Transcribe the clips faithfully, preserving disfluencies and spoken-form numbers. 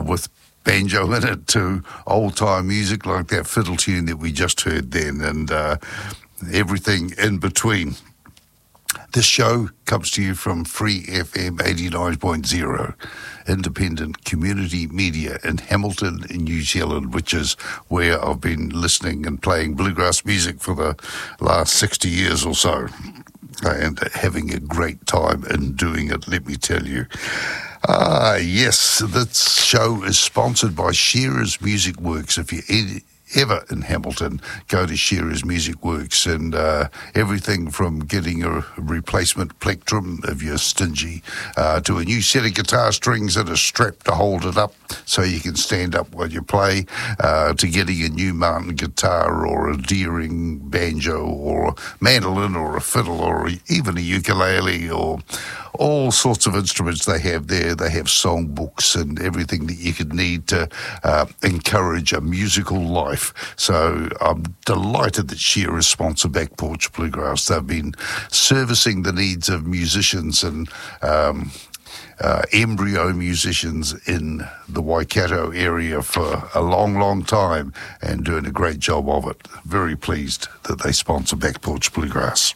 with banjo in it to old-time music like that fiddle tune that we just heard then, and uh, everything in between. This show comes to you from Free F M eighty-nine point zero, independent community media in Hamilton, in New Zealand, which is where I've been listening and playing bluegrass music for the last sixty years or so, and having a great time in doing it, let me tell you. Ah, yes, this show is sponsored by Shearer's Music Works. If you ever in Hamilton, go to Shearer's Music Works, and uh, everything from getting a replacement plectrum if you're stingy, uh, to a new set of guitar strings and a strap to hold it up so you can stand up while you play, uh, to getting a new Martin guitar or a Deering banjo or a mandolin or a fiddle or even a ukulele or all sorts of instruments they have there. They have songbooks and everything that you could need to uh, encourage a musical life. So I'm delighted that Shearers sponsor Back Porch Bluegrass. They've been servicing the needs of musicians and um, uh, embryo musicians in the Waikato area for a long, long time and doing a great job of it. Very pleased that they sponsor Back Porch Bluegrass.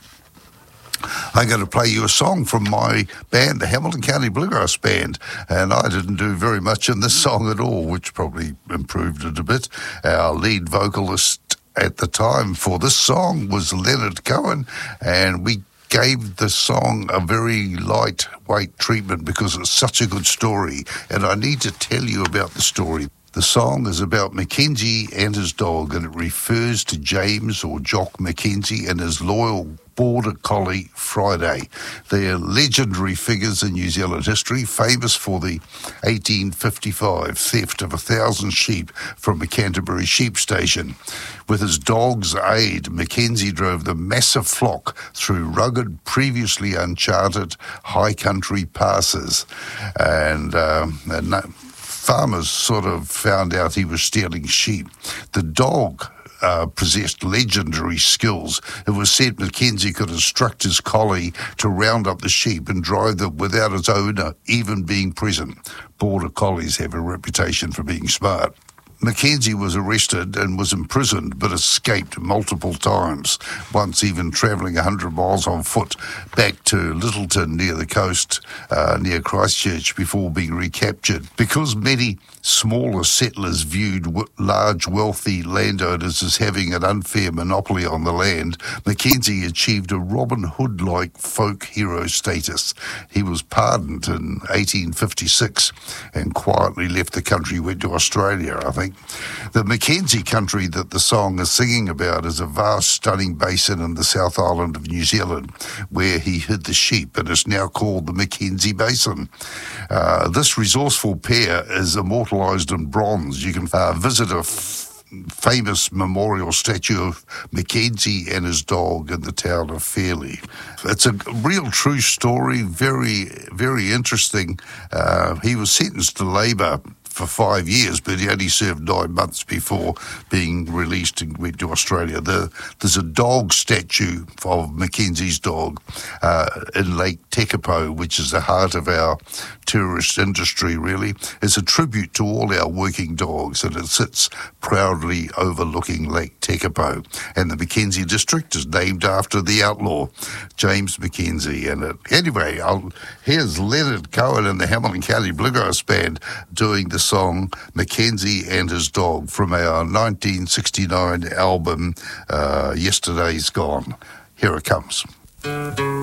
I'm going to play you a song from my band, the Hamilton County Bluegrass Band, and I didn't do very much in this song at all, which probably improved it a bit. Our lead vocalist at the time for this song was Leonard Cohen, and we gave the song a very lightweight treatment because it's such a good story, and I need to tell you about the story. The song is about Mackenzie and his dog, and it refers to James or Jock Mackenzie and his loyal Border Collie Friday. They are legendary figures in New Zealand history, famous for the eighteen fifty-five theft of a thousand sheep from a Canterbury sheep station. With his dog's aid, Mackenzie drove the massive flock through rugged, previously uncharted high country passes, and, um, and farmers sort of found out he was stealing sheep. The dog Uh, possessed legendary skills. It was said Mackenzie could instruct his collie to round up the sheep and drive them without its owner even being present. Border collies have a reputation for being smart. Mackenzie was arrested and was imprisoned, but escaped multiple times, once even travelling one hundred miles on foot back to Littleton near the coast, uh, near Christchurch, before being recaptured. Because many smaller settlers viewed w- large wealthy landowners as having an unfair monopoly on the land, Mackenzie achieved a Robin Hood-like folk hero status. He was pardoned in eighteen fifty-six and quietly left the country, went to Australia, I think. The Mackenzie country that the song is singing about is a vast, stunning basin in the South Island of New Zealand where he hid the sheep and is now called the Mackenzie Basin. Uh, this resourceful pair is immortalised in bronze. You can uh, visit a f- famous memorial statue of Mackenzie and his dog in the town of Fairlie. It's a real true story, very, very interesting. Uh, he was sentenced to labour for five years, but he only served nine months before being released and went to Australia. The, there's a dog statue of Mackenzie's dog uh, in Lake Tekapo, which is the heart of our tourist industry, really. It's a tribute to all our working dogs, and it sits proudly overlooking Lake Tekapo. And the Mackenzie district is named after the outlaw, James Mackenzie. And it, anyway, I'll, here's Leonard Cohen and the Hamilton County Bluegrass Band doing the song Mackenzie and His Dog from our nineteen sixty-nine album, uh, Yesterday's Gone. Here it comes.